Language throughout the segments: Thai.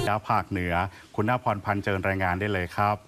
แล้วภาคเหนือคุณณพรพันธ์เจริญรายงานได้เลยครับ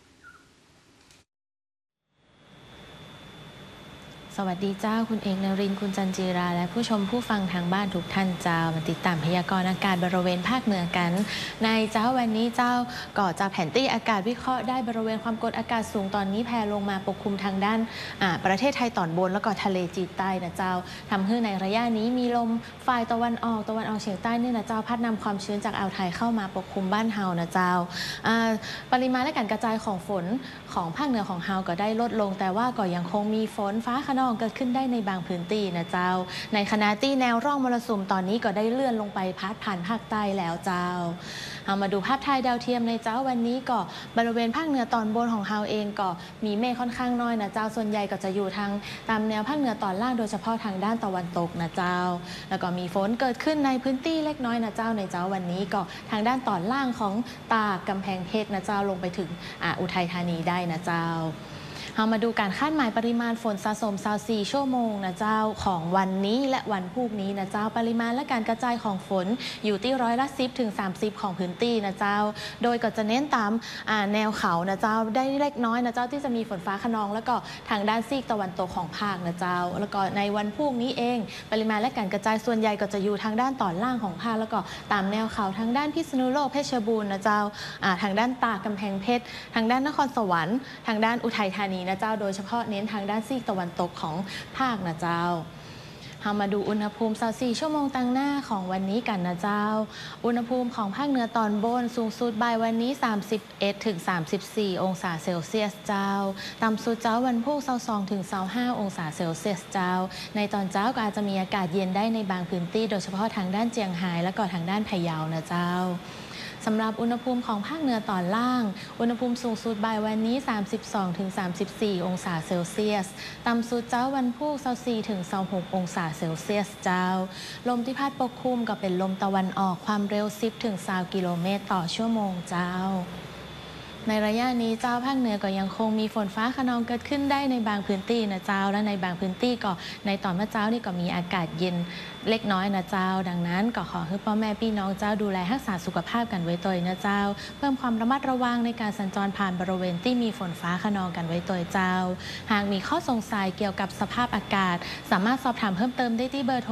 สวัสดีเจ้าคุณเอกนรินทร์คุณจันจีราและผู้ชมผู้ฟังทางบ้านทุกท่านเจ้ามาติดตามพยากรณ์อากาศบริเวณภาคเหนือกันในเจ้าวันนี้เจ้าก่อจากแผนที่อากาศวิเคราะห์ได้บริเวณความกดอากาศสูงตอนนี้แผ่ลงมาปกคลุมทางด้านประเทศไทยตอนบนแล้วก็ทะเลจีนใต้นะเจ้าทำให้ในระยะนี้มีลมฝ่ายตะวันออกเฉียงใต้นี่นะเจ้าพัดนำความชื้นจากอ่าวไทยเข้ามาปกคลุมบ้านเฮานะเจ้าปริมาณและการกระจายของฝนของภาคเหนือของเฮาก็ได้ลดลงแต่ว่าก็ยังคงมีฝนฟ้าคะนองเกิดขึ้นได้ในบางพื้นที่นะเจ้าในขณะที่แนวร่องมรสุมตอนนี้ก็ได้เลื่อนลงไปพัดผ่านภาคใต้แล้วเจ้าเอามาดูภาพถ่ายดาวเทียมในเจ้าวันนี้ก็บริเวณภาคเหนือตอนบนของเฮาเองก็มีเมฆค่อนข้างน้อยนะเจ้าส่วนใหญ่ก็จะอยู่ทางตามแนวภาคเหนือตอนล่างโดยเฉพาะทางด้านตะวันตกนะเจ้าแล้วก็มีฝนเกิดขึ้นในพื้นที่เล็กน้อยนะเจ้าในเจ้าวันนี้ก็ทางด้านตอนล่างของตากกำแพงเพชรนะเจ้าลงไปถึงอุทัยธานีได้นะเจ้าเรามาดูการคาดหมายปริมาณฝนสะสม24ชั่วโมงนะเจ้าของวันนี้และวันพรุ่งนี้นะเจ้าปริมาณและการกระจายของฝนอยู่ที่10%ถึง30%ของพื้นที่นะเจ้าโดยก็จะเน้นตามแนวเขานะเจ้าได้เล็กน้อยนะเจ้าที่จะมีฝนฟ้าคะนองแล้วก็ทางด้านซีกตะวันตกของภาคนะเจ้าแล้วก็ในวันพรุ่งนี้เองปริมาณและการกระจายส่วนใหญ่ก็จะอยู่ทางด้านตอนล่างของภาคแล้วก็ตามแนวเขาทางด้านพิษณุโลกเพชรบูรณ์นะเจ้าทางด้านตากกำแพงเพชรทางด้านนครสวรรค์ทางด้านอุทัยธานีนะเจ้าโดยเฉพาะเน้นทางด้านซีกตะวันตกของภาคนะเจ้าเรามาดูอุณหภูมิ24ชั่วโมงตั้งหน้าของวันนี้กันนะเจ้าอุณหภูมิของภาคเหนือตอนบนสูงสุดบ่ายวันนี้31ถึง34องศาเซลเซียสเจ้าต่ำสุดเจ้าวันพรุ่ง22ถึง25องศาเซลเซียสเจ้าในตอนเช้าก็อาจจะมีอากาศเย็นได้ในบางพื้นที่โดยเฉพาะทางด้านเจียงไฮ้และก็ทางด้านพะเยานะเจ้าสำหรับอุณหภูมิของภาคเหนือตอนล่างอุณหภูมิสูงสุดบ่ายวันนี้32ถึง34องศาเซลเซียสต่ำสุดเจ้าวันพรุ่ง24ถึง26องศาเซลเซียสเจ้าลมที่พัดปกคลุมก็เป็นลมตะวันออกความเร็ว10ถึง20กิโลเมตรต่อชั่วโมงเจ้าในระยะนี้เจ้าภาคเหนือก็ยังคงมีฝนฟ้าคะนองเกิดขึ้นได้ในบางพื้นที่นะเจ้าและในบางพื้นที่ก็ในตอนเมื่อเช้านี่ก็มีอากาศเย็นเล็กน้อยนะเจ้าดังนั้นก็ขอให้พ่อแม่พี่น้องเจ้าดูแลรักษาสุขภาพกันไว้ตัวนะเจ้าเพิ่มความระมัดระวังในการสัญจรผ่านบริเวณที่มีฝนฟ้าคะนองกันไว้ตัวเจ้าหากมีข้อสงสัยเกี่ยวกับสภาพอากาศสามารถสอบถามเพิ่มเติมได้ที่เบอร์โทร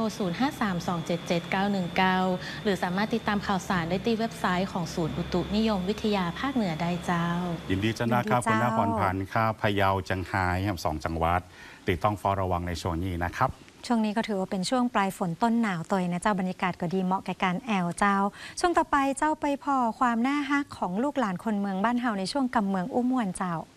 0532777919หรือสามารถติดตามข่าวสารได้ที่เว็บไซต์ของศูนย์อุตุนิยมวิทยาภาคเหนือได้เจ้ายินดีจ้านะครับคุณณพรพันธ์ครับพะเยาจังไห้ครับ2จังหวัดติดต้องเฝ้าระวังในช่วงนี้นะครับช่วงนี้ก็ถือว่าเป็นช่วงปลายฝนต้นหนาวตัวนะเจ้าบรรยากาศก็ดีเหมาะแก่การแอวเจ้าช่วงต่อไปเจ้าไปพอความน่าฮักของลูกหลานคนเมืองบ้านเฮาในช่วงกำเมืองอุ้มวนเจ้า